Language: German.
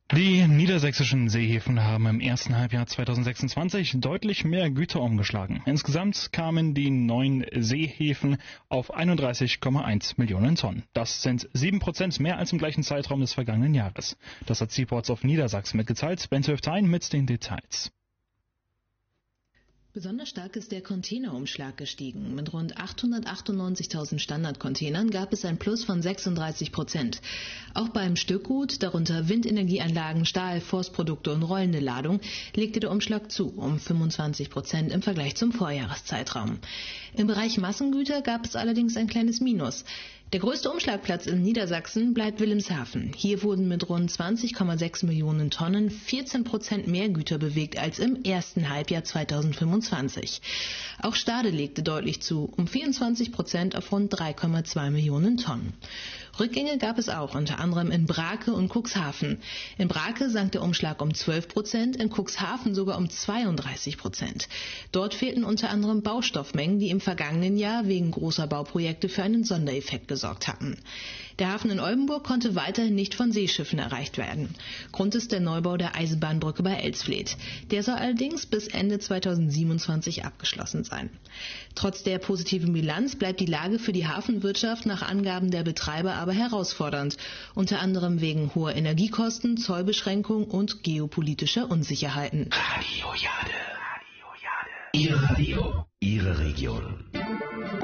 Die niedersächsischen Seehäfen haben im ersten Halbjahr 2026 deutlich mehr Güter umgeschlagen. Insgesamt kamen die neuen Seehäfen auf 31,1 Millionen Tonnen. Das sind 7% mehr als im gleichen Zeitraum des vergangenen Jahres. Das hat Seaports of Niedersachsen mitgeteilt. Bent Höftein mit den Details. Besonders stark ist der Containerumschlag gestiegen. Mit rund 898.000 Standardcontainern gab es ein Plus von 36%. Auch beim Stückgut, darunter Windenergieanlagen, Stahl, Forstprodukte und rollende Ladung, legte der Umschlag zu, um 25% im Vergleich zum Vorjahreszeitraum. Im Bereich Massengüter gab es allerdings ein kleines Minus. Der größte Umschlagplatz in Niedersachsen bleibt Wilhelmshaven. Hier wurden mit rund 20,6 Millionen Tonnen 14% mehr Güter bewegt als im ersten Halbjahr 2025. Auch Stade legte deutlich zu, um 24% auf rund 3,2 Millionen Tonnen. Rückgänge gab es auch, unter anderem in Brake und Cuxhaven. In Brake sank der Umschlag um 12%, in Cuxhaven sogar um 32%. Dort fehlten unter anderem Baustoffmengen, die im vergangenen Jahr wegen großer Bauprojekte für einen Sondereffekt gesorgt hatten. Der Hafen in Oldenburg konnte weiterhin nicht von Seeschiffen erreicht werden. Grund ist der Neubau der Eisenbahnbrücke bei Elsfleth. Der soll allerdings bis Ende 2027 abgeschlossen sein. Trotz der positiven Bilanz bleibt die Lage für die Hafenwirtschaft nach Angaben der Betreiber aber herausfordernd, unter anderem wegen hoher Energiekosten, Zollbeschränkungen und geopolitischer Unsicherheiten. Radio Jade. Ihr Radio, Ihre Region.